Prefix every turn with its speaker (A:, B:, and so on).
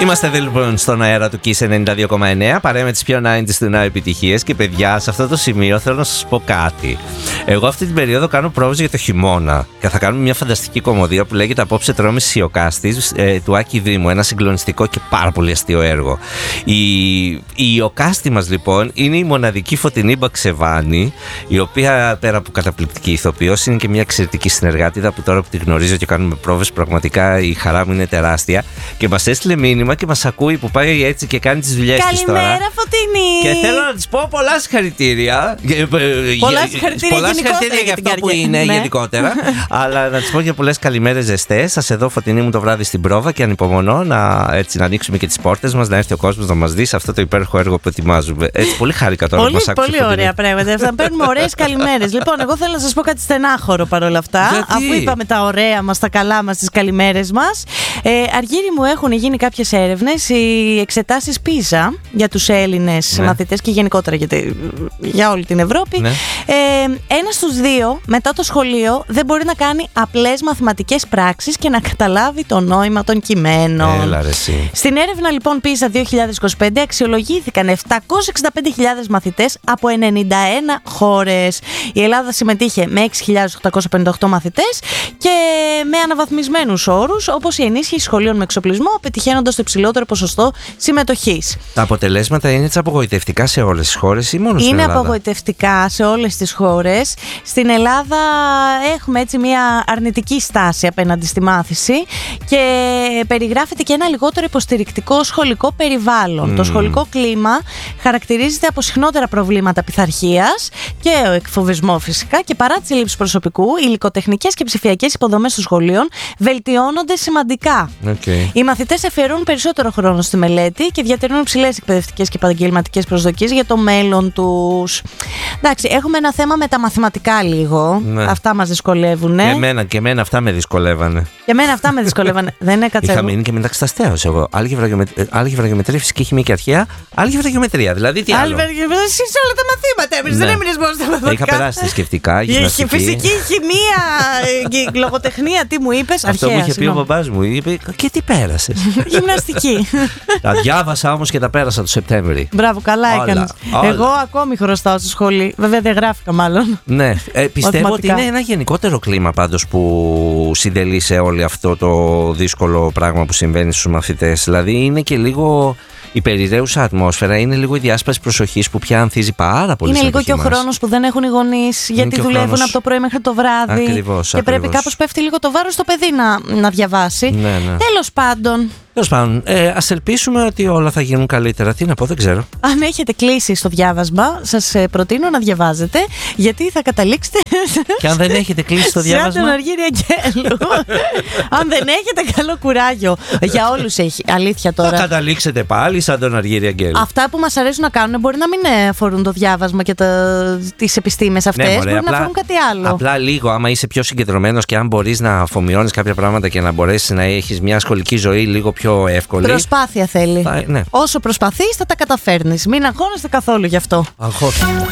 A: Είμαστε εδώ λοιπόν στον αέρα του Kiss 92,9, παρέα με τις πιο 90's του νέου επιτυχίες. Και παιδιά, σε αυτό το σημείο θέλω να σας πω κάτι. Εγώ αυτή την περίοδο κάνω πρόβες για το χειμώνα και θα κάνουμε μια φανταστική κομμωδία που λέγεται Απόψε τρώμε Ιωκάστης του Άκη Δήμου. Ένα συγκλονιστικό και πάρα πολύ αστείο έργο. Η Ιωκάστη μας λοιπόν είναι η μοναδική Φωτεινή Μπαξεβάνη, η οποία πέρα από καταπληκτική ηθοποιός είναι και μια εξαιρετική συνεργάτηδα που τώρα που τη γνωρίζω και κάνουμε πρόβες, πραγματικά η χαρά μου είναι τεράστια. Και μας έστειλε μήνυμα και μας ακούει που πάει έτσι και κάνει τις δουλειές της τώρα.
B: Καλημέρα, Φωτεινή!
A: Και θέλω να της πω πολλά συγχαρητήρια.
B: Πολλά συγχαρητήρια
A: για αυτό που είναι γενικότερα. Αλλά να της πω για πολλές καλημέρες ζεστές. Θα σε δω, Φωτεινή μου, το βράδυ στην πρόβα και ανυπομονώ να ανοίξουμε και τις πόρτες μας, να έρθει ο κόσμος να μας δει σε αυτό το υπέροχο έργο που ετοιμάζουμε. Έτσι, πολύ χάρηκα τώρα που μας άκουσε.
B: Πολύ ωραία πράγματα. Θα παίρνουμε ωραίες καλημέρες. Λοιπόν, εγώ θέλω να σας πω κάτι στενάχωρο παρόλα αυτά.
A: Γιατί?
B: Αφού είπαμε τα ωραία μας, τα καλά μας, τις καλημέρες μας. Αργύρι μου, έχουν γίνει κάποιες έρευνες. Οι εξετάσεις PISA για τους Έλληνες μαθητές και γενικότερα για όλη την Ευρώπη. Ναι. Ένας στους δύο μετά το σχολείο δεν μπορεί να κάνει απλές μαθηματικές πράξεις και να καταλάβει το νόημα των κειμένων.
A: Έλα, ρε, εσύ.
B: Στην έρευνα λοιπόν PISA 2025 αξιολογήθηκαν 765.000 μαθητές από 91 χώρες. Η Ελλάδα συμμετείχε με 6.858 μαθητές και με αναβαθμισμένους όρους, όπως η ενίσχυση σχολείων με εξοπλισμό, πετυχαίνοντας το υψηλότερο ποσοστό συμμετοχής.
A: Τα αποτελέσματα είναι απογοητευτικά σε όλες τις χώρες ή μόνο στην Ελλάδα?
B: Είναι απογοητευτικά σε όλες τις χώρες. Στην Ελλάδα έχουμε έτσι μια αρνητική στάση απέναντι στη μάθηση και περιγράφεται και ένα λιγότερο υποστηρικτικό σχολικό περιβάλλον. Το σχολικό κλίμα χαρακτηρίζεται από συχνότερα προβλήματα πειθαρχίας και ο εκφοβισμό φυσικά, και παρά τις ελλείψεις προσωπικού, οι υλικοτεχνικές και ψηφιακές υποδομές των σχολείων βελτιώνονται σημαντικά. Οι μαθητές αφιερώνουν περισσότερο χρόνο στη μελέτη και διατηρούν υψηλές εκπαιδευτικές και επαγγελματικές προσδοκίες για το μέλλον τους. Εντάξει, έχουμε ένα θέμα με τα μαθηματικά λίγο. Ναι. Αυτά μας δυσκολεύουν.
A: Και εμένα αυτά με δυσκολεύανε.
B: Και εμένα αυτά με δυσκολεύανε. Δεν έκατσα.
A: Είχα μείνει και μεταξυταστέως εγώ. Αλγεύρα, γεωμετρία, φυσική, χημεία και αρχαία. Αλγεύρα, γεωμετρία. Δηλαδή τι άλλο?
B: Αλγεύρα, γεωμετρία, εσύ σε όλα τα μαθήματα. Εμείς δεν έμεινες μόνο στα μαθηματικά.
A: Είχα περάσει θρησκευτικά, γυμναστική.
B: Φυσική, χημεία, λογοτεχνία, τι μου είπες?
A: Αυτό μου είχε πει ο μπαμπάς μου. Είπε, και τι πέρασες?
B: Γυμναστική.
A: Τα διάβασα όμως και τα πέρασα το Σεπτέμβρη.
B: Μπράβο, καλά έκανες. Εγώ ακόμη χρωστάω στη σχολή. Βέβαια δεν γράφηκα μάλλον.
A: Ναι, πιστεύω ότι είναι ένα γενικότερο κλίμα πάντως που συντελεί σε όλο αυτό το δύσκολο πράγμα που συμβαίνει στους μαθητές. Δηλαδή είναι και λίγο η περιραίουσα ατμόσφαιρα, είναι λίγο η διάσπαση προσοχής που πια ανθίζει πάρα πολύ.
B: Είναι λίγο και ο χρόνος που δεν έχουν οι γονείς, γιατί δουλεύουν από το πρωί μέχρι το βράδυ.
A: Ακριβώς.
B: Πρέπει κάπως πέφτει λίγο το βάρος στο παιδί να διαβάσει.
A: Ναι.
B: Τέλος πάντων,
A: ας ελπίσουμε ότι όλα θα γίνουν καλύτερα. Τι να πω, δεν ξέρω.
B: Αν έχετε κλείσει στο διάβασμα, σας προτείνω να διαβάζετε, γιατί θα καταλήξετε.
A: Και αν δεν έχετε κλείσει στο διάβασμα,
B: σαν τον Αργύρι Αγγέλου. Αν δεν έχετε, καλό κουράγιο. Για όλους έχει, αλήθεια τώρα.
A: Θα καταλήξετε πάλι σαν τον Αργύρι Αγγέλου.
B: Αυτά που μας αρέσουν να κάνουν μπορεί να μην αφορούν το διάβασμα και τις επιστήμες αυτές. Ναι, μπορεί να αφορούν κάτι άλλο.
A: Απλά λίγο, άμα είσαι πιο συγκεντρωμένος και αν μπορείς να αφομοιώνεις κάποια πράγματα και να μπορέσεις να έχεις μια σχολική ζωή λίγο πιο εύκολη.
B: Προσπάθεια θέλει.
A: Ναι.
B: Όσο προσπαθείς θα τα καταφέρνεις. Μην αγχώνεστε καθόλου γι' αυτό.